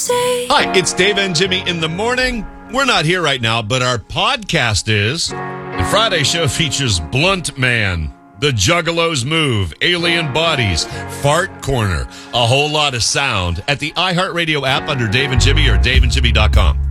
say. Hi, it's Dave and Jimmy in the morning. We're not here right now, but our podcast is. The Friday show features Blunt Man, The Juggalos Move, Alien Bodies, Fart Corner, a whole lot of sound at the iHeartRadio app under Dave and Jimmy or daveandjimmy.com.